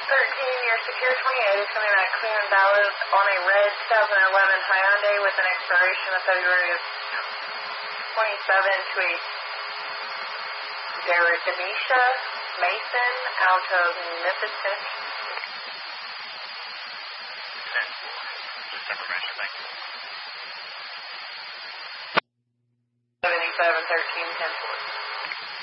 your Secure 28 is coming back clear and valid on a red 2011 Hyundai with an expiration of February of 27 to a Denisha Mason out of Memphis, Tennessee. 7713 10-4.